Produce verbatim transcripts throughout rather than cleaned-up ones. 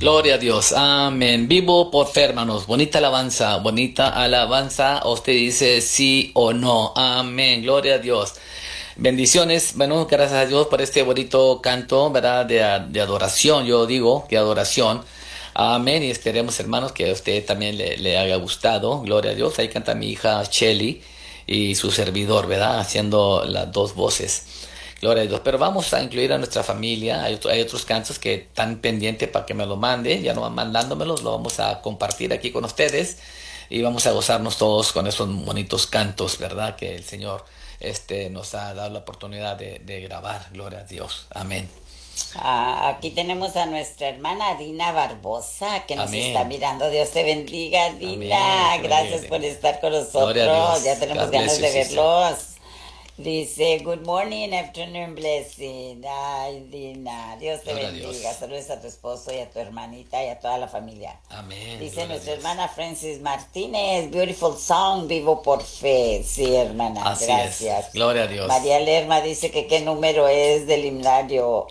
Gloria a Dios, amén. Vivo por fe, hermanos. Bonita alabanza, bonita alabanza. Usted dice sí o no, amén. Gloria a Dios. Bendiciones, bueno, gracias a Dios por este bonito canto, ¿verdad? De, de adoración, yo digo, de adoración. Amén. Y esperemos, hermanos, que a usted también le, le haya gustado. Gloria a Dios. Ahí canta mi hija Shelly y su servidor, ¿verdad? Haciendo las dos voces. Gloria a Dios. Pero vamos a incluir a nuestra familia. Hay, otro, hay otros cantos que están pendientes para que me lo mande. Ya no van mandándomelos, lo vamos a compartir aquí con ustedes. Y vamos a gozarnos todos con esos bonitos cantos, ¿verdad? Que el Señor este, nos ha dado la oportunidad de, de grabar. Gloria a Dios. Amén. Ah, aquí tenemos a nuestra hermana Dina Barbosa que nos Amén. está mirando. Dios te bendiga, Dina. Amén. Gracias por estar con Gloria a nosotros. Dios. Ya tenemos God ganas bless de you, sister. verlos. Dice, good morning, afternoon, blessing. Ay, Dina, Dios te Gloria a bendiga. Dios. Saludos a tu esposo y a tu hermanita y a toda la familia. Amén. Dice Gloria a nuestra Dios. hermana Francis Martínez, beautiful song, vivo por fe. Sí, hermana, Así gracias. es. Gloria a Dios. María Lerma dice que qué número es del himnario.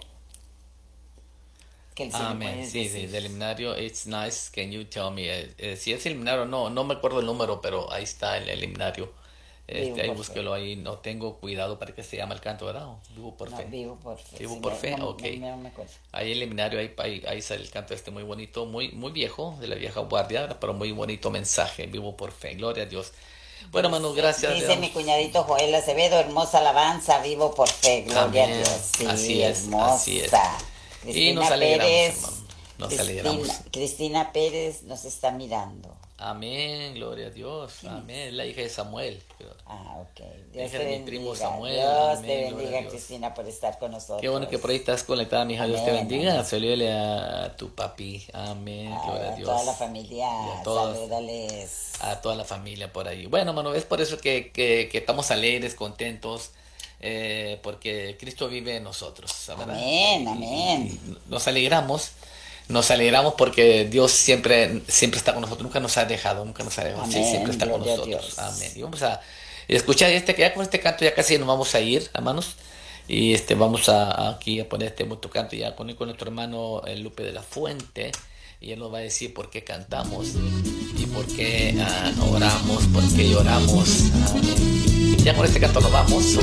Que el Señor Amén. puede Sí, sí, decir. del himnario. It's nice. Can you tell me? Eh, eh, si es el himnario, no, no me acuerdo el número, pero ahí está el, el himnario. Este, Vivo ahí por búsquelo ahí. No tengo cuidado para que se llama el canto, ¿verdad? Vivo por No, fe. vivo por fe. Vivo sí, por no, fe, no, ok. no, no me acuerdo. Ahí el himnario, ahí, ahí, ahí sale el canto este muy bonito, muy, muy viejo, de la vieja guardia, pero muy bonito mensaje. Vivo por fe. Gloria a Dios. Bueno, hermanos, gracias. le Dice damos- mi cuñadito Joel Acevedo, hermosa alabanza, vivo por fe, gloria Amén. a Dios. Sí, Así es, hermosa. así es. Y Cristina nos alegramos, Pérez, hermano. Nos Cristina, alegramos. Cristina Pérez nos está mirando. Amén, gloria a Dios. Amén. Es la hija de Samuel. Ah, ok. Hija Dios te de mi bendiga. primo Samuel. Dios Amén, te gloria a bendiga, Dios. Cristina, por estar con nosotros. Qué bueno que por ahí estás conectada, mi hija. Dios te Amén, bendiga. amén. Salúdale a tu papi. Amén, A, gloria a a Dios. toda la familia, Y a todos. salúdales. A toda la familia por ahí. Bueno, hermano, es por eso que, que, que estamos alegres, contentos, eh, porque Cristo vive en nosotros, ¿verdad? Amén, Y- y- amén. y nos alegramos, nos alegramos porque Dios siempre, siempre está con nosotros, nunca nos ha dejado, nunca nos ha dejado, sí, Amén, siempre está con gloria a nosotros. Dios. Amén. Y vamos a escuchar este, que ya con este canto ya casi nos vamos a ir, hermanos. Y este vamos a aquí a poner este mucho canto ya con, con nuestro hermano el Lupe de la Fuente. Y él nos va a decir por qué cantamos y por qué ah, oramos, por qué lloramos. Amén. Ya con este canto nos vamos.